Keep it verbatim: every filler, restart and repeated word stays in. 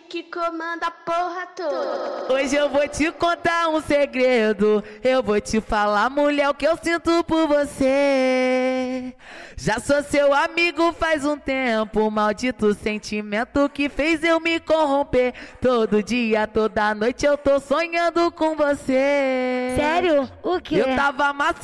que comanda a porra toda. Hoje eu vou te contar um segredo. Eu vou te falar, mulher, o que eu sinto por você. Já sou seu amigo faz um tempo. Maldito sentimento que fez eu me corromper. Todo dia, toda noite eu tô sonhando com você. Sério? O quê? Eu tava amassando